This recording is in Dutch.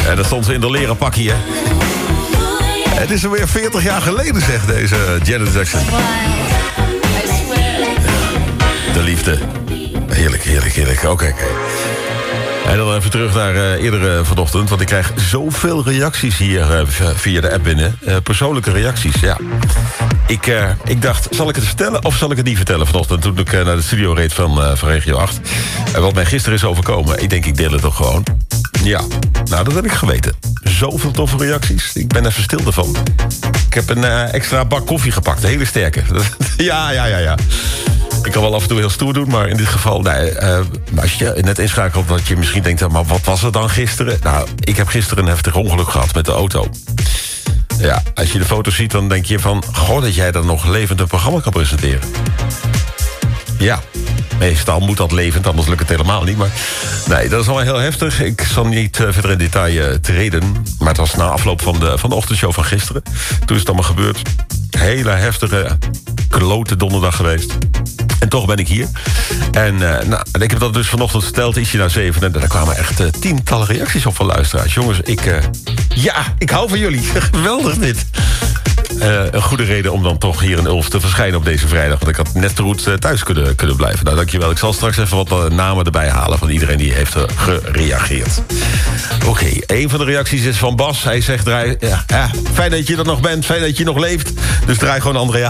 En dat stond ze in de leren pakje, hè. Het is alweer 40 jaar geleden, zegt deze Janet Jackson. De liefde. Heerlijk, heerlijk, heerlijk. Oké. En dan even terug naar eerder vanochtend. Want ik krijg zoveel reacties hier via de app binnen. Persoonlijke reacties, ja. Ik dacht, zal ik het vertellen of zal ik het niet vertellen vanochtend... toen ik naar de studio reed van Regio 8. Wat mij gisteren is overkomen. Ik denk, ik deel het toch gewoon. Ja, nou, dat heb ik geweten. Zoveel toffe reacties. Ik ben even stil ervan. Ik heb een extra bak koffie gepakt. Een hele sterke. Ja. Ik kan wel af en toe heel stoer doen, maar in dit geval... als je net inschakelt dat je misschien denkt... maar wat was er dan gisteren? Nou, ik heb gisteren een heftig ongeluk gehad met de auto. Ja, als je de foto's ziet, dan denk je van... goh, dat jij dan nog levend een programma kan presenteren. Ja, meestal moet dat levend, anders lukt het helemaal niet. Maar nee, dat is wel heel heftig. Ik zal niet verder in detail treden. Maar het was na afloop van de ochtendshow van gisteren. Toen is het allemaal gebeurd. Hele heftige, klote donderdag geweest. En toch ben ik hier. En ik heb dat dus vanochtend verteld, ietsje na 7. En daar kwamen echt tientallen reacties op van luisteraars. Jongens, ik hou van jullie. Geweldig dit. Een goede reden om dan toch hier in Ulft te verschijnen op deze vrijdag. Want ik had net te goed thuis kunnen blijven. Nou, dankjewel. Ik zal straks even wat namen erbij halen van iedereen die heeft gereageerd. Oké, een van de reacties is van Bas. Hij zegt, fijn dat je er nog bent, fijn dat je nog leeft. Dus draai gewoon Andrea.